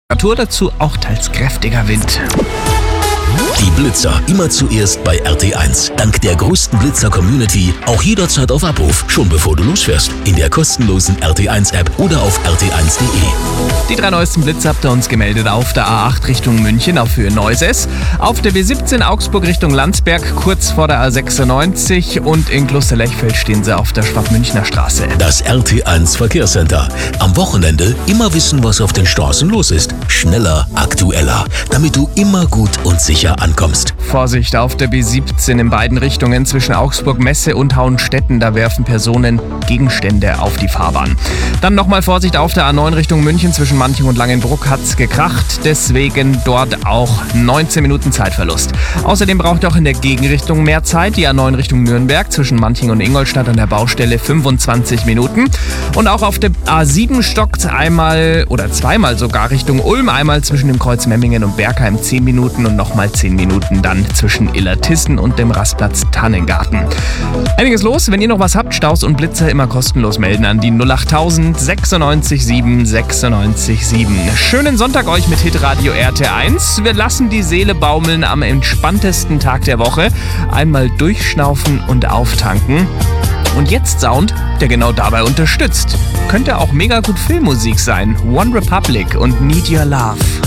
Temperatur, dazu auch teils kräftiger Wind. Die Blitzer immer zuerst bei RT1. Dank der größten Blitzer-Community auch jederzeit auf Abruf, schon bevor du losfährst. In der kostenlosen RT1-App oder auf rt1.de. Die 3 neuesten Blitze habt ihr uns gemeldet auf der A8 Richtung München auf Höhe Neuses, auf der B17 Augsburg Richtung Landsberg kurz vor der A96 und in Klosterlechfeld stehen sie auf der Schwab-Münchner Straße. Das RT1 Verkehrscenter. Am Wochenende immer wissen, was auf den Straßen los ist. Schneller, aktueller, damit du immer gut und sicher ankommst. Vorsicht auf der B17 in beiden Richtungen zwischen Augsburg-Messe und Hauenstetten. Da werfen Personen Gegenstände auf die Fahrbahn. Dann nochmal Vorsicht auf der A9 Richtung München zwischen Manching und Langenbruck hat's gekracht. Deswegen dort auch 19 Minuten Zeitverlust. Außerdem braucht ihr auch in der Gegenrichtung mehr Zeit. Die A9 Richtung Nürnberg zwischen Manching und Ingolstadt an der Baustelle 25 Minuten. Und auch auf der A7 stockt einmal oder zweimal sogar Richtung Ulm. Einmal zwischen dem Kreuz Memmingen und Bergheim 10 Minuten und nochmal 10 Minuten dann zwischen Illertissen und dem Rastplatz Tannengarten. Einiges los, wenn ihr noch was habt, Staus und Blitzer immer kostenlos melden an die 08000 96 7 96 7. Schönen Sonntag euch mit Hitradio RT1. Wir lassen die Seele baumeln am entspanntesten Tag der Woche. Einmal durchschnaufen und auftanken. Und jetzt Sound, der genau dabei unterstützt. Könnte auch mega gut Filmmusik sein. One Republic und Need Your Love.